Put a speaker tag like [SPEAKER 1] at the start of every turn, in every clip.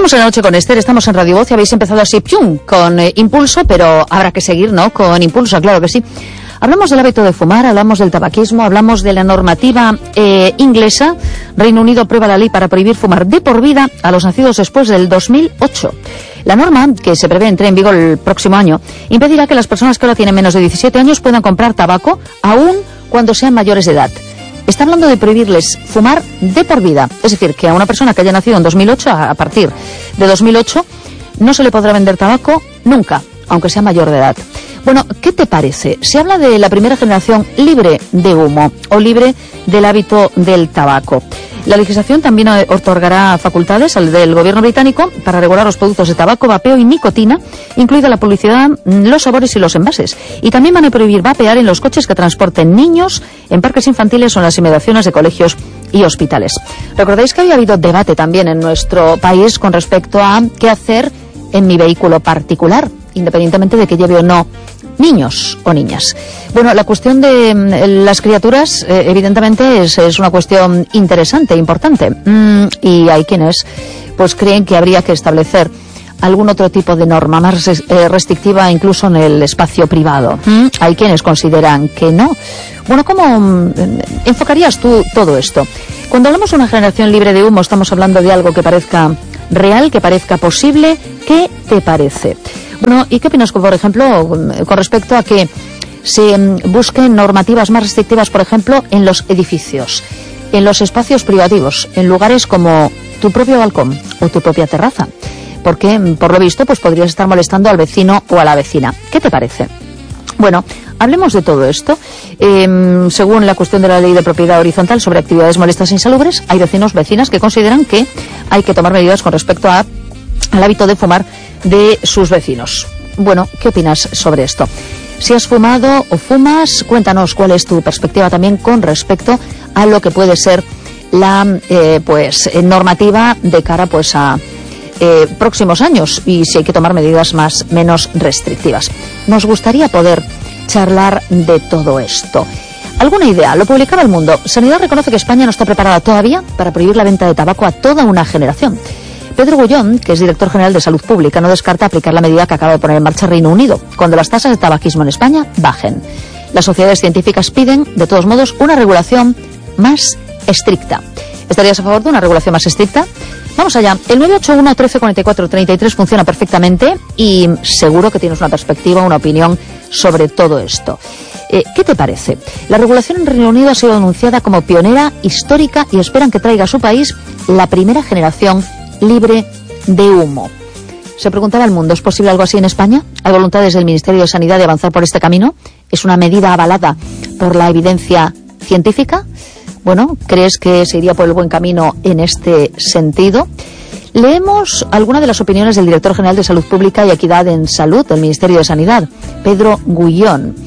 [SPEAKER 1] Estamos en la noche con Esther, estamos en Radio Voz y habéis empezado así, ¡pium!, con impulso, pero habrá que seguir, ¿no?, con impulso, claro que sí. Hablamos del hábito de fumar, hablamos del tabaquismo, hablamos de la normativa inglesa. Reino Unido aprueba la ley para prohibir fumar de por vida a los nacidos después del 2008. La norma, que se prevé entre en vigor el próximo año, impedirá que las personas que ahora tienen menos de 17 años puedan comprar tabaco, aún cuando sean mayores de edad. Está hablando de prohibirles fumar de por vida. Es decir, que a una persona que haya nacido en 2008, a partir de 2008, no se le podrá vender tabaco nunca, aunque sea mayor de edad. Bueno, ¿qué te parece? Se habla de la primera generación libre de humo o libre del hábito del tabaco. La legislación también otorgará facultades al del gobierno británico para regular los productos de tabaco, vapeo y nicotina, incluida la publicidad, los sabores y los envases. Y también van a prohibir vapear en los coches que transporten niños, en parques infantiles o en las inmediaciones de colegios y hospitales. Recordáis que había habido debate también en nuestro país con respecto a qué hacer en mi vehículo particular, independientemente de que lleve o no niños o niñas. Bueno, la cuestión de las criaturas, evidentemente, es una cuestión interesante, importante. Y hay quienes pues creen que habría que establecer algún otro tipo de norma más restrictiva, incluso en el espacio privado. Hay quienes consideran que no. Bueno, ¿cómo enfocarías tú todo esto? Cuando hablamos de una generación libre de humo, estamos hablando de algo que parezca real, que parezca posible. ¿Qué te parece? Bueno, ¿y qué opinas, por ejemplo, con respecto a que se busquen normativas más restrictivas, por ejemplo, en los edificios, en los espacios privativos, en lugares como tu propio balcón o tu propia terraza? Porque, por lo visto, pues podrías estar molestando al vecino o a la vecina. ¿Qué te parece? Bueno, hablemos de todo esto. Según la cuestión de la ley de propiedad horizontal sobre actividades molestas e insalubres, hay vecinas que consideran que hay que tomar medidas con respecto al hábito de fumar de sus vecinos. Bueno, ¿qué opinas sobre esto? Si has fumado o fumas, cuéntanos cuál es tu perspectiva también con respecto a lo que puede ser la normativa de cara pues a próximos años y si hay que tomar medidas menos restrictivas. Nos gustaría poder charlar de todo esto. ¿Alguna idea? Lo publicaba El Mundo. Sanidad reconoce que España no está preparada todavía para prohibir la venta de tabaco a toda una generación. Pedro Gullón, que es director general de Salud Pública, no descarta aplicar la medida que acaba de poner en marcha Reino Unido, cuando las tasas de tabaquismo en España bajen. Las sociedades científicas piden, de todos modos, una regulación más estricta. ¿Estarías a favor de una regulación más estricta? Vamos allá. El 981 1344 33 funciona perfectamente y seguro que tienes una perspectiva, una opinión sobre todo esto. ¿Qué te parece? La regulación en Reino Unido ha sido anunciada como pionera, histórica y esperan que traiga a su país la primera generación libre de humo. Se preguntaba El Mundo, ¿es posible algo así en España? ¿Hay voluntad desde el Ministerio de Sanidad de avanzar por este camino? ¿Es una medida avalada por la evidencia científica? Bueno, ¿crees que se iría por el buen camino en este sentido? Leemos algunas de las opiniones del director general de Salud Pública y Equidad en Salud del Ministerio de Sanidad, Pedro Gullón.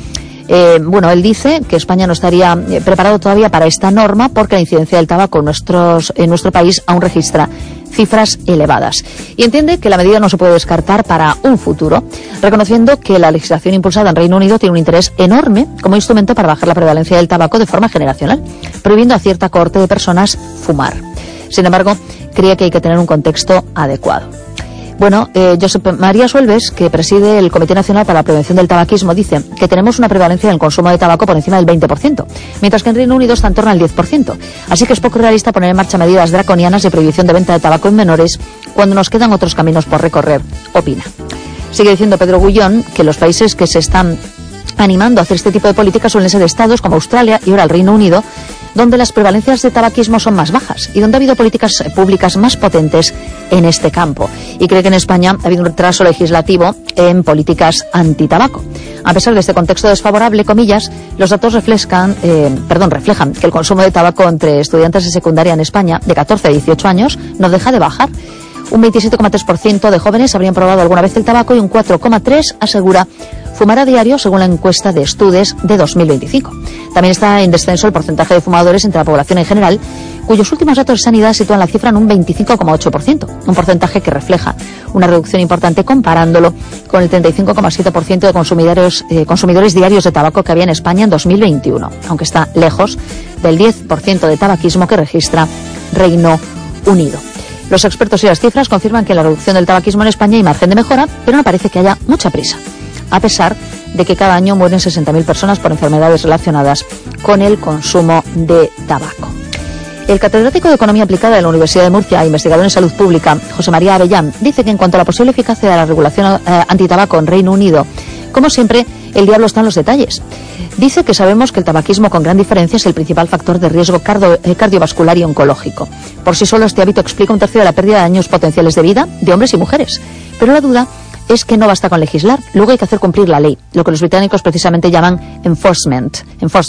[SPEAKER 1] Él dice que España no estaría preparado todavía para esta norma porque la incidencia del tabaco en nuestro país aún registra cifras elevadas. Y entiende que la medida no se puede descartar para un futuro, reconociendo que la legislación impulsada en Reino Unido tiene un interés enorme como instrumento para bajar la prevalencia del tabaco de forma generacional, prohibiendo a cierta cohorte de personas fumar. Sin embargo, cree que hay que tener un contexto adecuado. Bueno, Josep María Suelves, que preside el Comité Nacional para la Prevención del Tabaquismo, dice que tenemos una prevalencia en el consumo de tabaco por encima del 20%, mientras que en Reino Unido está en torno al 10%. Así que es poco realista poner en marcha medidas draconianas de prohibición de venta de tabaco en menores cuando nos quedan otros caminos por recorrer, opina. Sigue diciendo Pedro Gullón que los países que se están animando a hacer este tipo de políticas suelen ser estados como Australia y ahora el Reino Unido, donde las prevalencias de tabaquismo son más bajas y donde ha habido políticas públicas más potentes en este campo. Y cree que en España ha habido un retraso legislativo en políticas antitabaco. A pesar de este contexto desfavorable, comillas, los datos reflejan que el consumo de tabaco entre estudiantes de secundaria en España de 14 a 18 años no deja de bajar. Un 27,3% de jóvenes habrían probado alguna vez el tabaco y un 4,3% asegura fumar a diario según la encuesta de Estudes de 2025. También está en descenso el porcentaje de fumadores entre la población en general, cuyos últimos datos de sanidad sitúan la cifra en un 25,8%, un porcentaje que refleja una reducción importante comparándolo con el 35,7% de consumidores diarios de tabaco que había en España en 2021, aunque está lejos del 10% de tabaquismo que registra Reino Unido. Los expertos y las cifras confirman que la reducción del tabaquismo en España hay margen de mejora, pero no parece que haya mucha prisa, a pesar de que cada año mueren 60.000 personas por enfermedades relacionadas con el consumo de tabaco. El catedrático de Economía Aplicada de la Universidad de Murcia, investigador en salud pública, José María Avellán, dice que en cuanto a la posible eficacia de la regulación antitabaco en Reino Unido, como siempre, el diablo está en los detalles. Dice que sabemos que el tabaquismo con gran diferencia es el principal factor de riesgo cardiovascular y oncológico. Por sí solo este hábito explica un tercio de la pérdida de años potenciales de vida de hombres y mujeres. Pero la duda es que no basta con legislar, luego hay que hacer cumplir la ley, lo que los británicos precisamente llaman enforcement.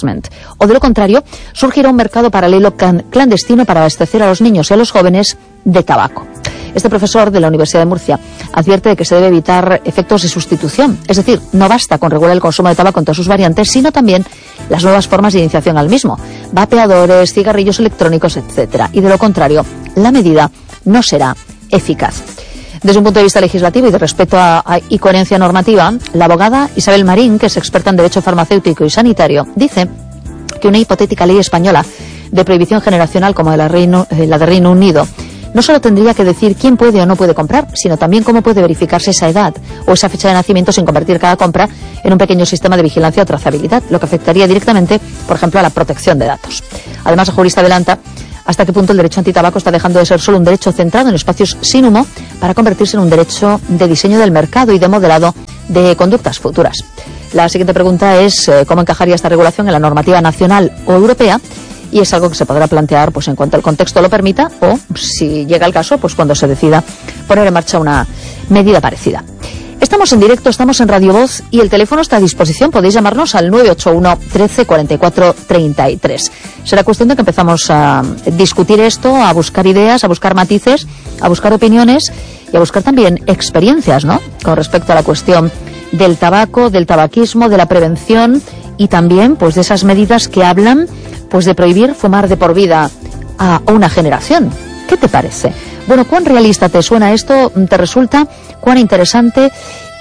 [SPEAKER 1] O de lo contrario, surgirá un mercado paralelo clandestino para abastecer a los niños y a los jóvenes de tabaco. Este profesor de la Universidad de Murcia advierte de que se debe evitar efectos de sustitución, es decir, no basta con regular el consumo de tabaco en todas sus variantes, sino también las nuevas formas de iniciación al mismo, vapeadores, cigarrillos electrónicos, etc. Y de lo contrario, la medida no será eficaz. Desde un punto de vista legislativo y de respeto y coherencia normativa, la abogada Isabel Marín, que es experta en derecho farmacéutico y sanitario, dice que una hipotética ley española de prohibición generacional como la de Reino Unido no solo tendría que decir quién puede o no puede comprar, sino también cómo puede verificarse esa edad o esa fecha de nacimiento sin convertir cada compra en un pequeño sistema de vigilancia o trazabilidad, lo que afectaría directamente, por ejemplo, a la protección de datos. Además, el jurista adelanta hasta qué punto el derecho antitabaco está dejando de ser solo un derecho centrado en espacios sin humo para convertirse en un derecho de diseño del mercado y de modelado de conductas futuras. La siguiente pregunta es cómo encajaría esta regulación en la normativa nacional o europea, y es algo que se podrá plantear pues en cuanto el contexto lo permita o, si llega el caso, pues cuando se decida poner en marcha una medida parecida. Estamos en directo, estamos en Radio Voz y el teléfono está a disposición. Podéis llamarnos al 981 13 44 33. Será cuestión de que empezamos a discutir esto, a buscar ideas, a buscar matices, a buscar opiniones y a buscar también experiencias, ¿no?, con respecto a la cuestión del tabaco, del tabaquismo, de la prevención y también pues de esas medidas que hablan pues de prohibir fumar de por vida a una generación. ¿Qué te parece? Bueno, ¿cuán realista te suena esto? ¿Te resulta? ¿Cuán interesante?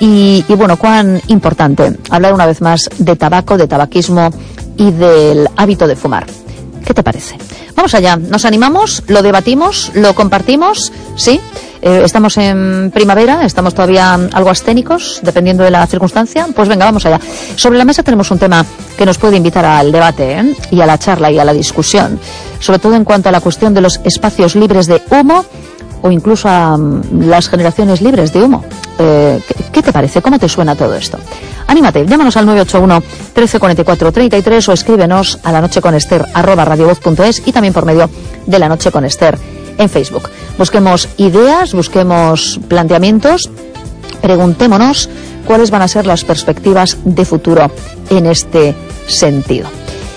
[SPEAKER 1] Y bueno, ¿cuán importante? Hablar una vez más de tabaco, de tabaquismo y del hábito de fumar. ¿Qué te parece? Vamos allá, nos animamos, lo debatimos, lo compartimos, ¿sí? Estamos en primavera, estamos todavía algo asténicos, dependiendo de la circunstancia. Pues venga, vamos allá. Sobre la mesa tenemos un tema que nos puede invitar al debate, y a la charla y a la discusión, sobre todo en cuanto a la cuestión de los espacios libres de humo o incluso a las generaciones libres de humo. ¿Qué te parece? ¿Cómo te suena todo esto? Anímate, llámanos al 981 13 44 33 o escríbenos a lanocheconester@radiovoz.es y también por medio de La Noche con Ester en Facebook. Busquemos ideas, busquemos planteamientos, preguntémonos cuáles van a ser las perspectivas de futuro en este sentido.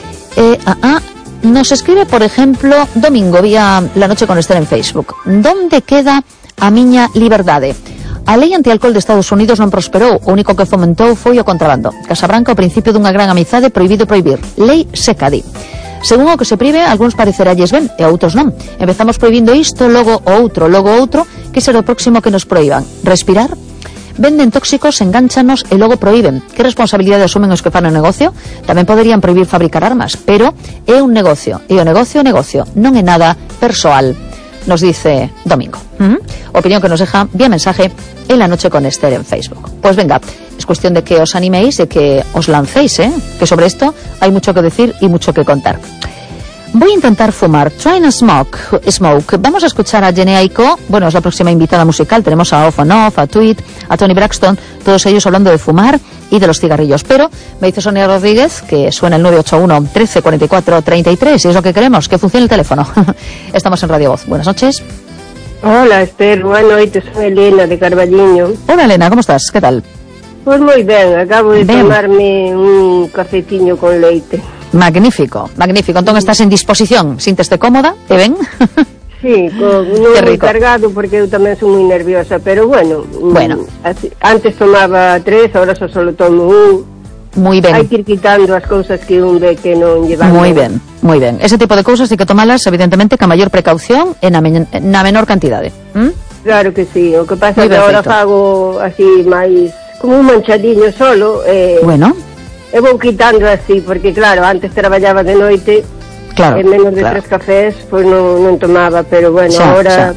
[SPEAKER 1] Nos escribe, por ejemplo, Domingo, vía La Noche con Ester en Facebook. ¿Dónde queda a miña liberdade? A lei antialcohol de Estados Unidos non prosperou, o único que fomentou foi o contrabando. Casabranca, o principio dunha gran amizade, prohibido prohibir. Lei seca, di. Según o que se prive, algúns pareceralles ben e a outros non. Empezamos prohibindo isto, logo outro, que será o próximo que nos proíban. Respirar? Venden tóxicos, engánchanos e logo proíben. Que responsabilidade asumen os que fan o negocio? Tamén poderían prohibir fabricar armas, pero é un negocio, e o negocio non é nada persoal, nos dice Domingo. Opinión que nos deja vía mensaje en La Noche con Ester en Facebook. Pues venga, es cuestión de que os animéis, de que os lancéis, que sobre esto hay mucho que decir y mucho que contar. Voy a intentar fumar. Try and smoke. Vamos a escuchar a Jhené Aiko. Bueno, es la próxima invitada musical. Tenemos a Off and Off, a Tweet, a Tony Braxton, todos ellos hablando de fumar y de los cigarrillos. Pero me dice Sonia Rodríguez que suena el 981 13 44 33 y es lo que queremos, que funcione el teléfono. Estamos en Radio Voz. Buenas noches.
[SPEAKER 2] Hola, Esther. Buenas noches. Soy Elena de Carballiño.
[SPEAKER 1] Hola, Elena. ¿Cómo estás? ¿Qué tal?
[SPEAKER 2] Pues muy bien. Acabo de tomarme un cafetiño con leite.
[SPEAKER 1] Magnífico, magnífico. Entonces estás en disposición, sínteste cómoda, ¿te ven?
[SPEAKER 2] Sí, non é moi cargado porque eu tamén sou moi nerviosa, pero bueno, antes tomaba 3, ahora solo tomo 1.
[SPEAKER 1] Muy ben.
[SPEAKER 2] Hai que ir quitando as cousas que un ve que non llevan.
[SPEAKER 1] Muy ben, muy ben. Ese tipo de cousas hai que tomalas, evidentemente, ca maior precaución e na menor cantidade.
[SPEAKER 2] Claro que sí, o que pasa é que agora fago así máis como un manchadiño solo.
[SPEAKER 1] Bueno.
[SPEAKER 2] E vou quitando así, porque claro, antes traballaba de noite,
[SPEAKER 1] claro,
[SPEAKER 2] e menos de 3 cafés, pois non tomaba, pero bueno, ahora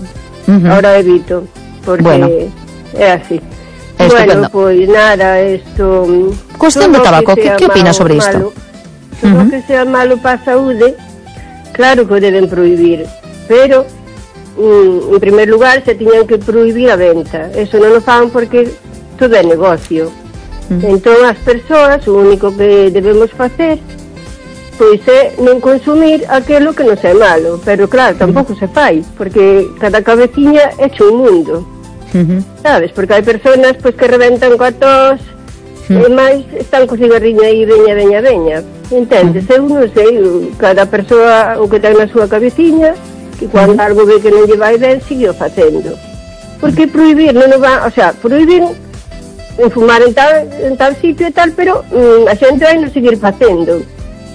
[SPEAKER 2] Ahora evito, porque é así. Bueno, pois nada, isto...
[SPEAKER 1] Cuestión do tabaco, que opinas sobre isto?
[SPEAKER 2] Todo que sea malo para a saúde, claro que o deben prohibir, pero en primer lugar se tiñan que prohibir a venta. Eso non o fan porque todo é negocio. Entón as persoas, o único que debemos facer pois é non consumir aquilo que non é malo, pero claro, tampouco se fai, porque cada cabeciña é un mundo, sabes? Porque hai persoas pois que reventan coa tos, e máis están co cigarriño aí, veña, entendes? Eu non sei, cada persoa o que ten na súa cabeciña, que cando algo ve que non lle vai ben, sigue o facendo. Porque prohibir non o va, o sea, prohibir en fumar en tal sitio e tal, pero a xente vai non seguir facendo.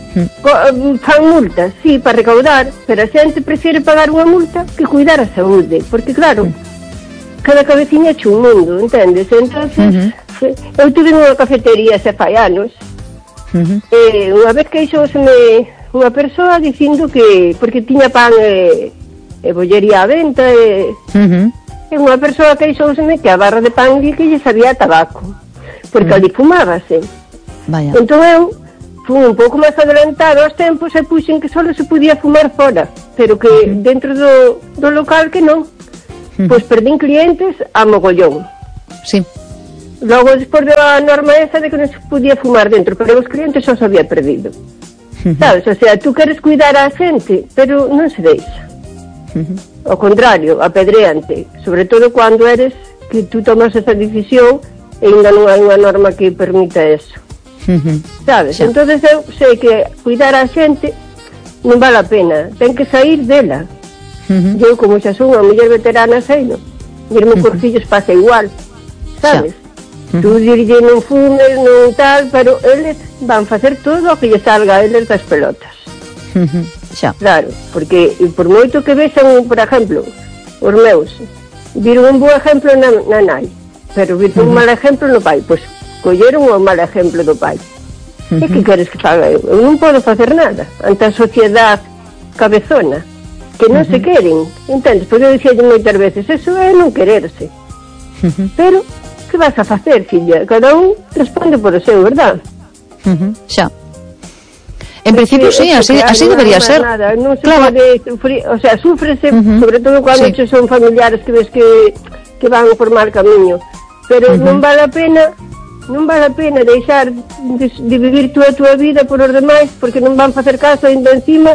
[SPEAKER 2] Fan multas, sí, para recaudar, pero a xente prefere pagar unha multa que cuidar a saúde, porque claro, cada cabeciña é un mundo, entendes? Entonces, eu tuve unha cafetería xa fai anos, e unha vez que queixóseme unha persoa dicindo que, porque tiña pan e bollería á venta, e unha persoa queixóseme que a barra de pan que lle sabía tabaco, porque ali fumábase. Entón eu fui un pouco máis adelantado aos tempos e puxen que só se podía fumar fora, pero que dentro do local que non. Pois perdín clientes a mogollón.
[SPEAKER 1] Sí.
[SPEAKER 2] Logo despois da norma esa de que non se podía fumar dentro, pero os clientes só se había perdido. Sabes? O sea, tú queres cuidar a xente, pero non se deixa. Ao contrario, apedreante, sobre todo cando eres que tú tomas esa decisión e ainda non hai unha norma que permita eso. Sabes? Entonces eu sei que cuidar a xente non vale a pena, ten que sair dela. Eu, como xa son unha muller veterana, sei, non? Irme cos fillos pasa igual, sabes? Tú dirlle non fumes, non tal, pero eles van facer todo o que lle salga a eles das pelotas. Claro, porque por moito que vexan, por exemplo, os meus viron un bo exemplo na nai, pero viron un mal exemplo no pai, pois colleron o mal exemplo do pai. E que queres que faga eu? Eu non podo facer nada ante a sociedade cabezona, que non se queren, entendes? Porque eu dicía moitas veces, eso é non quererse. Pero, que vas a facer, filla? Cada un responde por o seu, verdad?
[SPEAKER 1] Xa. En principio, sí, así debería ser.
[SPEAKER 2] Nada, non se pode sufrir, o sea, súfrese, sobre todo cando son familiares que ves que van por mal camiño, pero non vale a pena deixar de vivir tú a túa vida por os demais, porque non van facer caso, ainda encima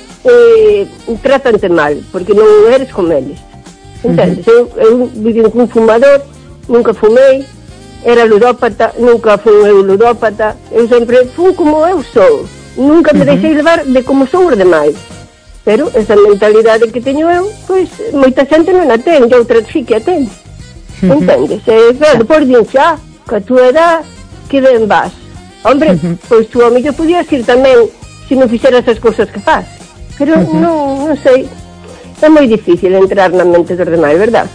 [SPEAKER 2] trátante mal, porque non eres como eles, entendes? Eu vivi con un fumador, nunca fumei, era ludópata, nunca fui eu ludópata, eu sempre fui como eu sou, nunca me deixei levar de como son os demais, pero esa mentalidade que teño eu, pois moita xente non a ten, e outra sí que a ten, entendes? E claro, depois din xa, ca túa edad, que ben vas, hombre, pois tú a mellor podías ir tamén se non fixeras as cousas que faz, pero non sei, é moi difícil entrar na mente dos demais, verdad?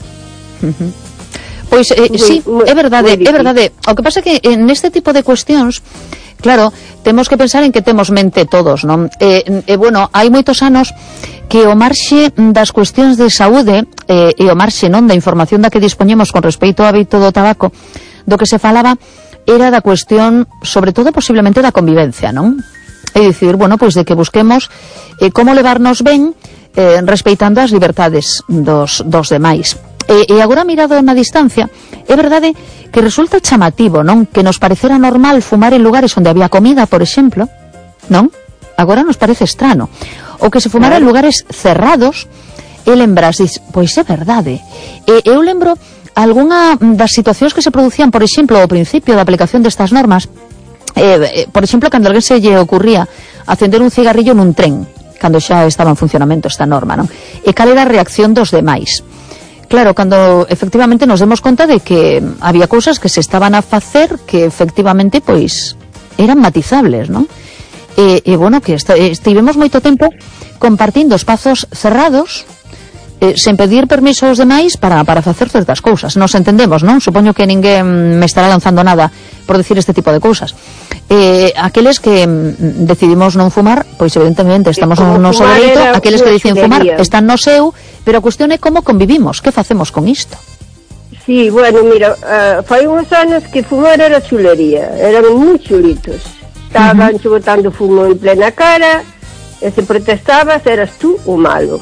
[SPEAKER 1] Pois sí, é verdade, é verdade. O que pasa é que neste tipo de cuestións, claro, temos que pensar en que temos mente todos, non? Bueno, hai moitos anos que o marxe das cuestións de saúde e o marxe, non, da información da que dispoñemos con respecto ao hábito do tabaco, do que se falaba era da cuestión, sobre todo, posiblemente da convivencia, non? É dicir, bueno, pois de que busquemos como levarnos ben respeitando as liberdades dos demais. E agora, mirado na distancia, é verdade que resulta chamativo, non? Que nos parecera normal fumar en lugares onde había comida, por exemplo, non? Agora nos parece estrano. Ou que se fumara en lugares cerrados, e lembras, pois é verdade. Eu lembro algunha das situacións que se producían, por exemplo, ao principio da aplicación destas normas, por exemplo, cando alguén se lle ocurría acender un cigarrillo nun tren, cando xa estaba en funcionamento esta norma, non? E cal era a reacción dos demais? Claro, cando efectivamente nos demos conta de que había cousas que se estaban a facer que efectivamente, pois, eran matizables, non? E bueno, que estivemos moito tempo compartindo espazos cerrados sen pedir permiso aos demais para facer certas cousas. Nos entendemos, non? Supoño que ninguén me estará lanzando nada por decir este tipo de cousas. Aqueles que decidimos non fumar, pois evidentemente estamos no noso dereito. Aqueles que dicen fumar están no seu, pero a cuestión é como convivimos, que facemos con isto?
[SPEAKER 2] Sí, bueno, mira, fai uns anos que fumar era chulería, eran moi chulitos. Estaban botando fumo en plena cara, e se protestabas eras tú o malo.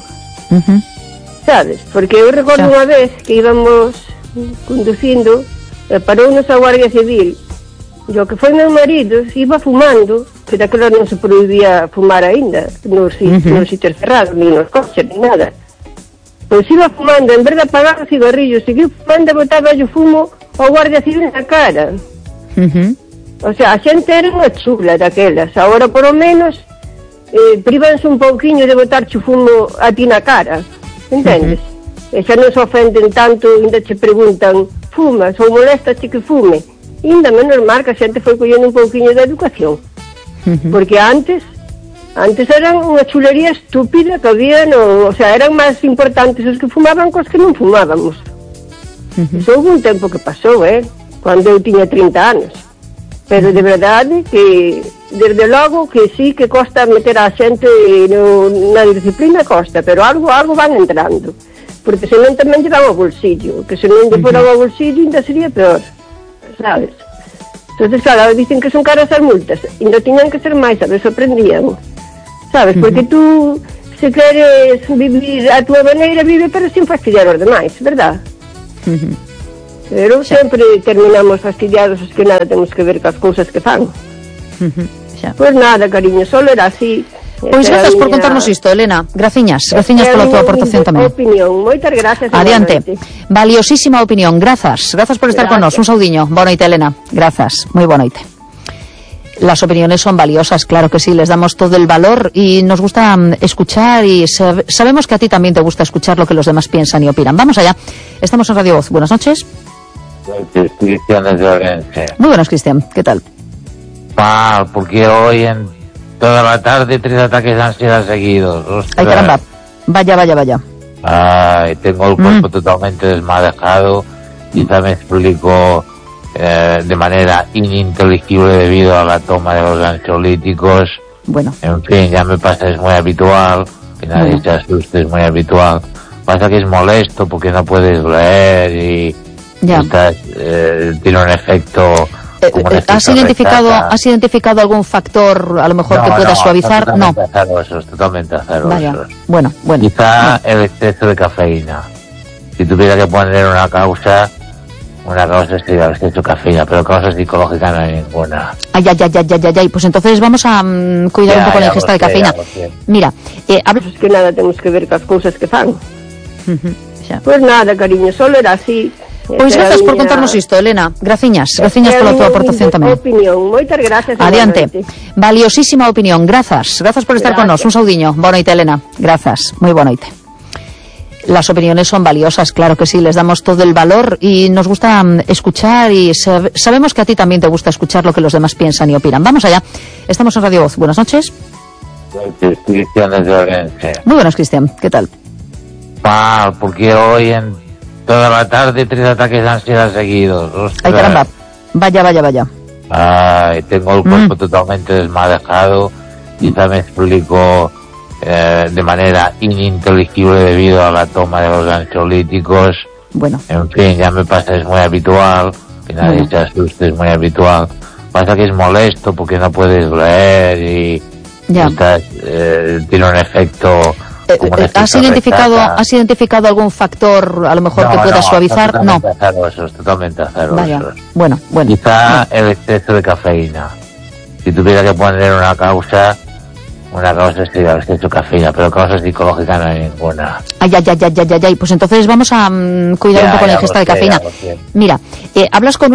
[SPEAKER 2] Sabes? Porque eu recordo unha vez que íbamos conducindo, parounos a Guardia Civil, e o que foi meu marido iba fumando, que daquela non se prohibía fumar aínda, nos sitios cerrados, ni nos coches, ni nada. Pois iba fumando, en vez de apagar o cigarrillo, seguiu fumando e botaba o fumo ao Guardia Civil na cara. O sea, a xente era unha chula daquelas. Agora, por lo menos, privanse un pouquiño de botar o fumo a ti na cara. Entendes? E xa non se ofenden tanto, ainda che preguntan, fumas ou molestaste que fume. Ainda menos mal que a xente foi collendo un pouquiño de educación. Porque antes eran unha chulería estúpida que había, o sea, eran máis importantes os que fumaban cos que non fumábamos. Iso houve un tempo que pasou, cando eu tiña 30 anos. Pero de verdade que, desde logo, que sí que costa meter a xente na disciplina, costa, pero algo van entrando. Porque senón tamén lle van ao bolsillo, que senón lle foran ao bolsillo ainda sería peor, sabes? Entonces, claro, dicen que son caras as multas, ainda tiñan que ser máis, a ver, sorprendían. Sabes, porque tú, se queres vivir a túa maneira, vive, pero sin fastidiar os demais, verdad? Pero sempre terminamos fastidiados os que nada temos que ver cas cousas que fan. Pois nada, cariño, solo era así.
[SPEAKER 1] Pois grazas por contarnos isto, Elena. Graciñas pola túa aportación tamén.
[SPEAKER 2] Opinión, moitas gracias.
[SPEAKER 1] Adiante. Valiosísima opinión, grazas por estar con nos. Un saudiño. Boa noite, Elena. Grazas, moi boa noite. Las opiniones son valiosas, claro que sí, les damos todo el valor y nos gusta escuchar y sabemos que a ti también te gusta escuchar lo que los demás piensan y opinan. Vamos allá, estamos en Radio Voz. Buenas noches.
[SPEAKER 3] Cristian desde Orense.
[SPEAKER 1] Muy buenas, Cristian, ¿qué tal?
[SPEAKER 3] Mal, porque hoy en toda la tarde 3 ataques de ansiedad seguidos. Ostras.
[SPEAKER 1] Ay, caramba, vaya.
[SPEAKER 3] Ay, tengo el cuerpo totalmente desmadejado, quizá me explico de manera ininteligible debido a la toma de los ansiolíticos.
[SPEAKER 1] Bueno.
[SPEAKER 3] En fin, ya me pasa, es muy habitual, que nadie se asuste, es muy habitual. Pasa que es molesto porque no puedes leer y tiene un efecto...
[SPEAKER 1] ¿Has identificado algún factor a lo mejor que pueda suavizar? No.
[SPEAKER 3] Totalmente azarosos.
[SPEAKER 1] Vaya. Bueno.
[SPEAKER 3] Quizá el exceso de cafeína. Si tuviera que poner una causa sería el exceso de cafeína, pero causa psicológica no hay ninguna.
[SPEAKER 1] Ay. Pues entonces vamos a cuidar un poco la ingesta de cafeína. Mira,
[SPEAKER 2] es que nada tenemos que ver con las cosas que fan. Pues nada, cariño, solo era así.
[SPEAKER 1] Pois grazas por contarnos isto, Elena. Graciñas pola túa aportación tamén.
[SPEAKER 2] Opinión, moitas gracias.
[SPEAKER 1] Adiante. Valiosísima opinión. Grazas por estar con nos. Un saudiño. Boa noite, Elena. Grazas. Moi boa noite. Las opiniones son valiosas, claro que sí, les damos todo el valor y nos gusta escuchar y sabemos que a ti también te gusta escuchar lo que los demás piensan y opinan. Vamos allá. Estamos en Radio Voz. Buenas noches.
[SPEAKER 3] Cristian desde Orense.
[SPEAKER 1] Muy buenas, Cristian. ¿Qué tal?
[SPEAKER 3] Mal, porque hoy en toda la tarde 3 ataques de ansiedad seguidos. Ostras.
[SPEAKER 1] Ay, caramba. Vaya.
[SPEAKER 3] Ay, tengo el cuerpo totalmente desmadejado, quizá me explico de manera ininteligible debido a la toma de los ansiolíticos.
[SPEAKER 1] Bueno.
[SPEAKER 3] En fin, ya me pasa, es muy habitual, que nadie se asuste, es muy habitual. Pasa que es molesto porque no puedes leer y tiene un efecto...
[SPEAKER 1] ¿Has identificado algún factor a lo mejor que pueda suavizar? No.
[SPEAKER 3] Totalmente azarosos.
[SPEAKER 1] Vaya. Bueno.
[SPEAKER 3] Quizá el exceso de cafeína. Si tuviera que poner una causa sería el exceso de cafeína, pero causa psicológica no hay ninguna.
[SPEAKER 1] Ay. Pues entonces vamos a cuidar un poco la ingesta de cafeína. Mira, hablas con